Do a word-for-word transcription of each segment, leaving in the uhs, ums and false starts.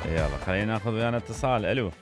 يلا خلينا ناخذ ويانا اتصال. الو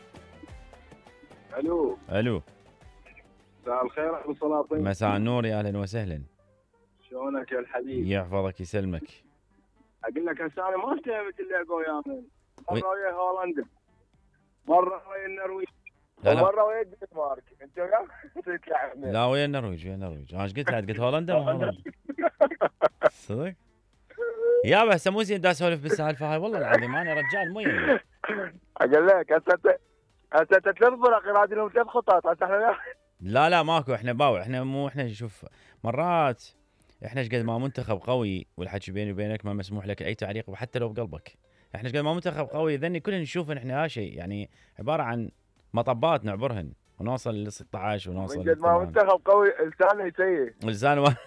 الو الو مساء الخير ابو سلاطين. مساء النور، يا اهلا وسهلا. شلونك يا الحبيب؟ يحفظك يسلمك. اقول لك هسه انا ما فهمت اللعبه ويا من وي- مره ويا هولندا، مره ويا النرويج، لا لا مره ويا الدنمارك. انت وياك تلعب لا ويا النرويج، ويا النرويج. انا ايش قلت لك؟ قلت هولندا ما هولندا. صدق؟ يابا هسه مو زين دا اسولف بالسالفه هاي، والله العظيم انا رجال مو يمي. اقول لك هسه هسه ثلاث فرق ينادي لهم ثلاث خطط. هسه احنا لا لا ماكو، احنا باوع، احنا مو احنا شوف مرات احنا ايش قد ما منتخب قوي، والحكي بيني وبينك ما مسموح لك اي تعليق وحتى لو بقلبك. احنا ايش قد ما منتخب قوي ذني كلنا نشوف ان احنا ها شيء، يعني عباره عن مطبات نعبرهن ونوصل ل ستة عشر ونوصل من قد ما منتخب قوي لسانه يسيء لسان و...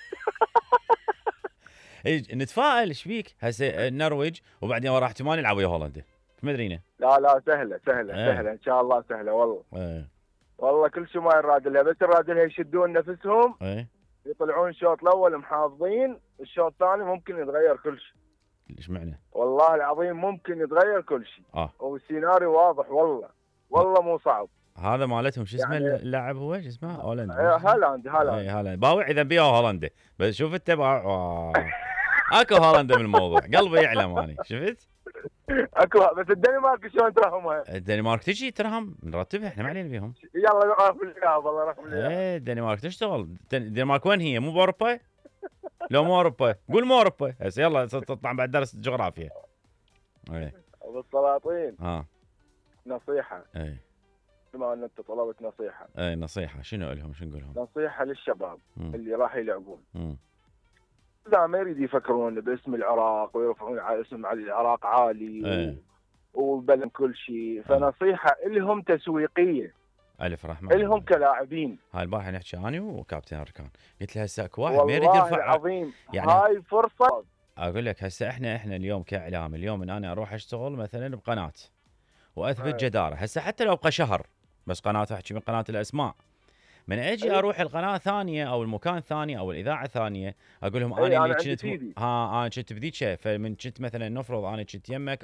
إيه، نتفائل ايش بيك؟ هسه النرويج وبعدين ورا احتمال يلعب ويا هولندا، ما ادرينا. لا لا سهله سهله ايه. سهله ان شاء الله سهله والله. ايه والله كل شيء ما يراد لها، بس يراد لها يشدون نفسهم، ايه يطلعون الشوط الاول محافظين، الشوط الثاني ممكن يتغير كل شيء. ايش معنى؟ والله العظيم ممكن يتغير كل شيء. اه والسيناريو واضح والله، والله مو صعب. هذا مالتهم شو اسمه يعني- اللاعب هو شو اسمه؟ هولندا. إيه، هالاند هالاند اي هالاند باوع اذا بيها هولندا، بس شوف انت باوع آه. اكو هولندا من الموضوع، قلبي يعلم اني شفت؟ اكو. بس الدنمارك شلون تراهمها؟ الدنمارك تجي ترهم نرتبها احنا ما علينا بيهم. يلا نعرف اياها والله رقم اياها. ايه الدنمارك تشتغل. الدن- الدنمارك وين هي؟ مو باوروبا؟ لو مو اوروبا قول مو اوروبا هسه، يلا تطلع بعد درس جغرافيا. ايه ابو السلاطين ها نصيحه، ايه بما ان انت طلبت نصيحه، ايه نصيحة شنو لهم؟ شنو نقول لهم؟ نصيحه للشباب مم. اللي راح يلعبون، مم. اذا ما يريد يفكرون باسم العراق ويرفعون على اسم على العراق عالي ايه وبلم كل شيء، فنصيحه لهم تسويقيه الف رحمة لهم كلاعبين. هاي البارحة نحكي اني وكابتن اركان، قلت له هسه اكو واحد ما يريد والله يرفع. العظيم يعني- هاي فرصه. اقول لك هسه احنا احنا اليوم كاعلام، اليوم ان انا اروح اشتغل مثلا بقناه واثبت أي. جداره، هسه حتى لو ابقى شهر بس قناه، احكي من قناه الاسماء، من اجي أي. اروح القناه ثانيه او المكان ثاني او الاذاعه ثانيه اقول لهم أي، انا أنا اللي عندي كنت م... سيدي. ها انا كنت بذيك، فمن كنت مثلا نفرض انا كنت يمك